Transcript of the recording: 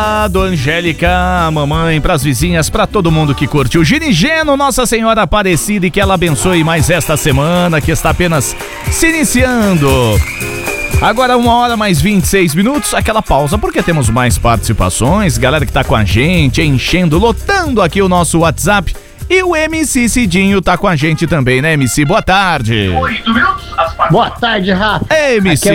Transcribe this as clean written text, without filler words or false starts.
Angélica, mamãe, pras vizinhas, pra todo mundo que curtiu. Girigeno, Nossa Senhora Aparecida, e que ela abençoe mais esta semana que está apenas se iniciando. Agora 1h mais 26 minutos, aquela pausa, porque temos mais participações, galera que tá com a gente, enchendo, lotando aqui o nosso WhatsApp. E o MC Cidinho tá com a gente também, né, MC? Boa tarde. 8 minutos, as Boa tarde, Rafa. Ei, MC.